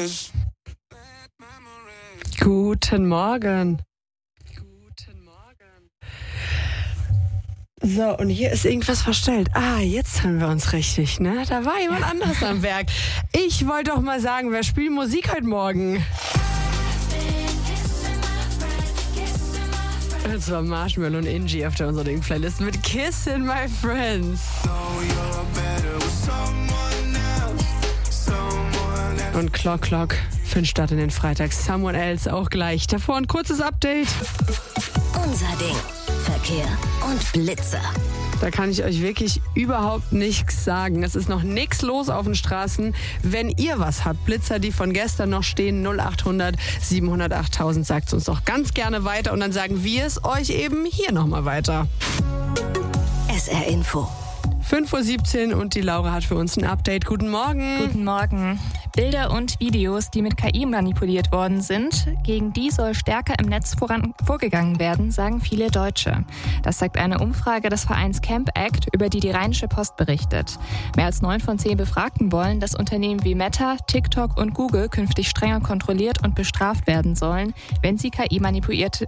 Guten Morgen. So, und hier ist irgendwas verstellt. Jetzt hören wir uns richtig, ne? Da war jemand anderes am Werk. Ich wollte doch mal sagen, wer spielt Musik heute Morgen? Und zwar Marshmello und Ingi auf der unserer Playlist mit Kissin' My Friends. Und Clock für den Start in den Freitag. Someone Else auch gleich. Davor ein kurzes Update. Unser Ding. Verkehr und Blitzer. Da kann ich euch wirklich überhaupt nichts sagen. Es ist noch nichts los auf den Straßen. Wenn ihr was habt, Blitzer, die von gestern noch stehen, 0800 700 8000, sagt uns doch ganz gerne weiter und dann sagen wir es euch eben hier nochmal weiter. SR Info. 5:17 Uhr und die Laura hat für uns ein Update. Guten Morgen. Guten Morgen. Bilder und Videos, die mit KI manipuliert worden sind, gegen die soll stärker im Netz vorgegangen werden, sagen viele Deutsche. Das sagt eine Umfrage des Vereins Camp Act, über die Rheinische Post berichtet. Mehr als 9 von 10 Befragten wollen, dass Unternehmen wie Meta, TikTok und Google künftig strenger kontrolliert und bestraft werden sollen, wenn sie KI-manipulierte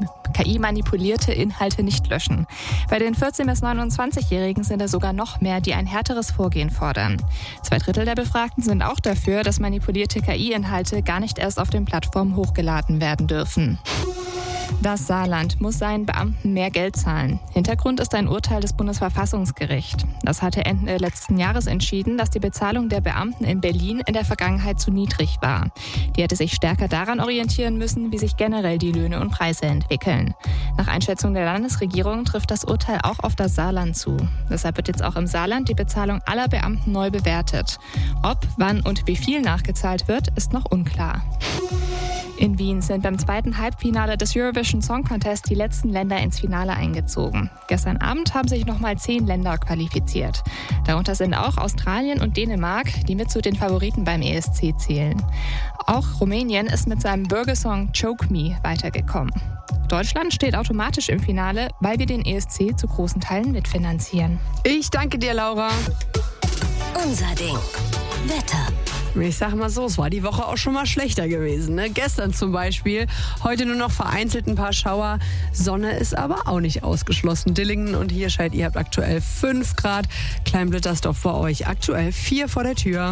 Inhalte nicht löschen. Bei den 14- bis 29-Jährigen sind es sogar noch mehr, die ein härteres Vorgehen fordern. 2/3 der Befragten sind auch dafür, dass manipulierte KI-Inhalte gar nicht erst auf den Plattformen hochgeladen werden dürfen. Das Saarland muss seinen Beamten mehr Geld zahlen. Hintergrund ist ein Urteil des Bundesverfassungsgerichts. Das hatte Ende letzten Jahres entschieden, dass die Bezahlung der Beamten in Berlin in der Vergangenheit zu niedrig war. Die hätte sich stärker daran orientieren müssen, wie sich generell die Löhne und Preise entwickeln. Nach Einschätzung der Landesregierung trifft das Urteil auch auf das Saarland zu. Deshalb wird jetzt auch im Saarland die Bezahlung aller Beamten neu bewertet. Ob, wann und wie viel nachgezahlt wird, ist noch unklar. In Wien sind beim zweiten Halbfinale des Eurovision Song Contest die letzten Länder ins Finale eingezogen. Gestern Abend haben sich nochmal 10 Länder qualifiziert. Darunter sind auch Australien und Dänemark, die mit zu den Favoriten beim ESC zählen. Auch Rumänien ist mit seinem Bürgersong Choke Me weitergekommen. Deutschland steht automatisch im Finale, weil wir den ESC zu großen Teilen mitfinanzieren. Ich danke dir, Laura. Unser Ding. Wetter. Ich sage mal so, es war die Woche auch schon mal schlechter gewesen. Ne? Gestern zum Beispiel, heute nur noch vereinzelt ein paar Schauer. Sonne ist aber auch nicht ausgeschlossen. Dillingen und Hirscheid, ihr habt aktuell 5 Grad. Kleinblittersdorf bei euch aktuell 4 vor der Tür.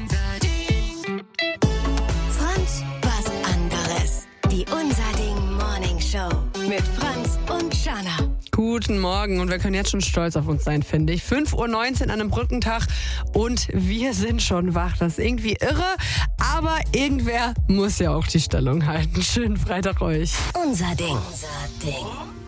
Franz, was anderes. Die Unser Ding Morning Show mit Franz und Shana. Guten Morgen und wir können jetzt schon stolz auf uns sein, finde ich. 5:19 Uhr an einem Brückentag und wir sind schon wach. Das ist irgendwie irre, aber irgendwer muss ja auch die Stellung halten. Schönen Freitag euch. Unser Ding. Unser Ding.